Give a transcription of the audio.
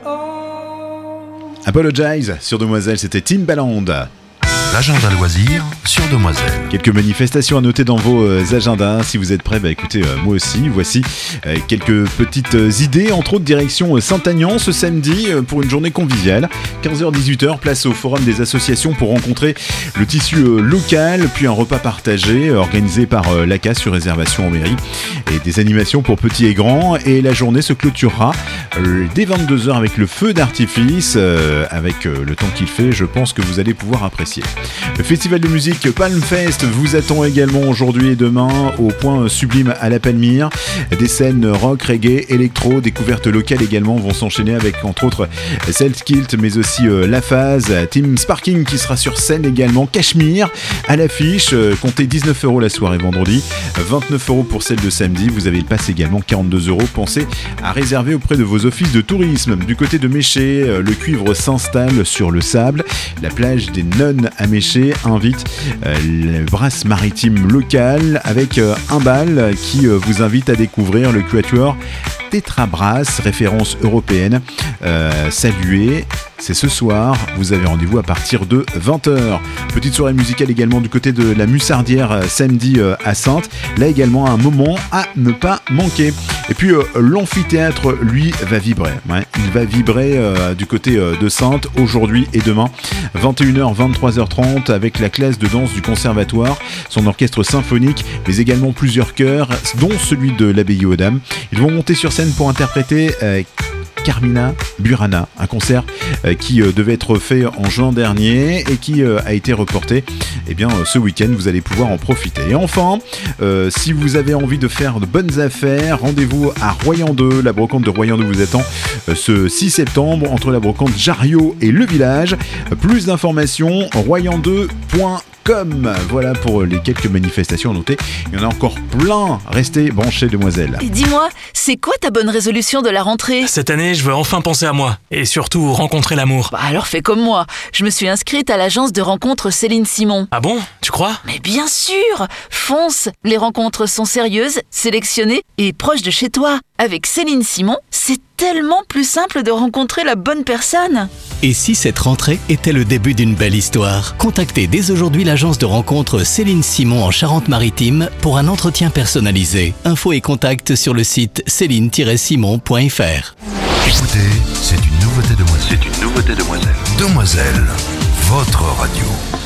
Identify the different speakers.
Speaker 1: Apologize sur Demoiselle, c'était Timbaland.
Speaker 2: L'agenda loisir sur Demoiselle.
Speaker 1: Quelques manifestations à noter dans vos agendas. Si vous êtes prêts, écoutez, moi aussi. Voici quelques petites idées. Entre autres, direction Saint-Aignan ce samedi pour une journée conviviale. 15h-18h, place au forum des associations pour rencontrer le tissu local. Puis un repas partagé organisé par l'ACA sur réservation en mairie. Et des animations pour petits et grands. Et la journée se clôturera dès 22h avec le feu d'artifice. Avec le temps qu'il fait, je pense que vous allez pouvoir apprécier. Le festival de musique Palm Fest vous attend également aujourd'hui et demain au Point Sublime à la Palmyre. Des scènes rock, reggae, électro, découvertes locales également vont s'enchaîner avec entre autres Celtkilt mais aussi La Phase, Team Sparking qui sera sur scène également, Cachemire à l'affiche, comptez 19€ la soirée vendredi, 29€ pour celle de samedi, vous avez le pass également 42€, pensez à réserver auprès de vos offices de tourisme. Du côté de Méché, le cuivre s'installe sur le sable, la plage des Nonnes à Méché invite le brasse maritime local avec un bal qui vous invite à découvrir le quatuor Tetrabrass, référence européenne, saluée. C'est ce soir, vous avez rendez-vous à partir de 20h. Petite soirée musicale également du côté de la Mussardière samedi à Saintes. Là également un moment à ne pas manquer. Et puis l'amphithéâtre, lui, va vibrer. Ouais, il va vibrer du côté de Saintes aujourd'hui et demain. 21h, 23h30 avec la classe de danse du conservatoire, son orchestre symphonique, mais également plusieurs chœurs, dont celui de l'Abbaye aux Dames. Ils vont monter sur scène pour interpréter Carmina Burana, un concert qui devait être fait en juin dernier et qui a été reporté. Ce week-end, vous allez pouvoir en profiter. Et enfin, si vous avez envie de faire de bonnes affaires, rendez-vous à Royan 2. La brocante de Royan 2 vous attend ce 6 septembre entre la brocante Jariot et le village. Plus d'informations, royan2.com. Voilà pour les quelques manifestations à noter. Il y en a encore plein. Restez branchés, Demoiselle.
Speaker 3: Et dis-moi, c'est quoi ta bonne résolution de la rentrée ?
Speaker 4: Cette année, je veux enfin penser à moi. Et surtout, rencontrer l'amour.
Speaker 3: Alors fais comme moi. Je me suis inscrite à l'agence de rencontres Céline Simon.
Speaker 4: Ah bon ? Tu crois ?
Speaker 3: Mais bien sûr ! Fonce ! Les rencontres sont sérieuses, sélectionnées et proches de chez toi. Avec Céline Simon, c'est tellement plus simple de rencontrer la bonne personne.
Speaker 5: Et si cette rentrée était le début d'une belle histoire ? Contactez dès aujourd'hui l'agence de rencontres Céline Simon en Charente-Maritime pour un entretien personnalisé. Infos et contacts sur le site céline-simon.fr.
Speaker 2: Écoutez, c'est une nouveauté Demoiselle. Demoiselle, votre radio.